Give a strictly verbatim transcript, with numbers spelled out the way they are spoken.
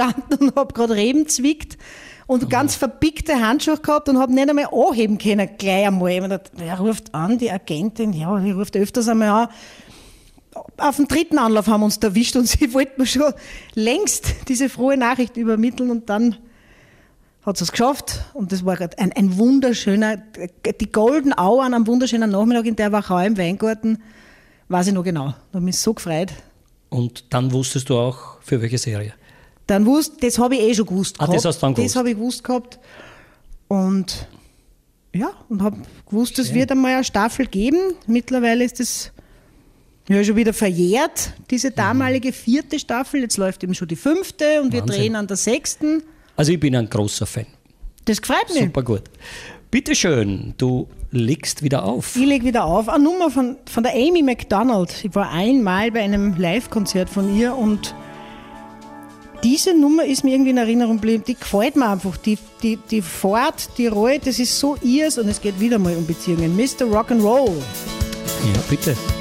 gestanden und habe gerade Reben zwickt und oh. ganz verpickte Handschuhe gehabt und habe nicht einmal anheben können, gleich einmal. Ich dachte, wer ruft an? Die Agentin, ja, die ruft öfters einmal an. Auf dem dritten Anlauf haben wir uns erwischt und sie wollten mir schon längst diese frohe Nachricht übermitteln und dann hat sie es geschafft und das war ein, ein wunderschöner, die Golden Hour an einem wunderschönen Nachmittag in der Wachau im Weingarten, weiß ich noch genau. Da habe ich mich so gefreut. Und dann wusstest du auch, für welche Serie? Dann wusste, das habe ich eh schon gewusst ah, gehabt. Das hast du dann gewusst? Das habe ich gewusst gehabt und ja, und habe gewusst, es wird einmal eine Staffel geben. Mittlerweile ist das ja schon wieder verjährt, diese damalige vierte Staffel. Jetzt läuft eben schon die fünfte und wir Wahnsinn. drehen an der sechsten. Also ich bin ein großer Fan. Das gefreut mich. Super gut. Bitte schön, du legst wieder auf. Ich lege wieder auf. Eine Nummer von, von der Amy Macdonald. Ich war einmal bei einem Live-Konzert von ihr und diese Nummer ist mir irgendwie in Erinnerung geblieben. Die gefällt mir einfach. Die, die, die Fahrt, die Rolle, das ist so ihrs und es geht wieder mal um Beziehungen. Mister Rock'n'Roll. Ja, bitte.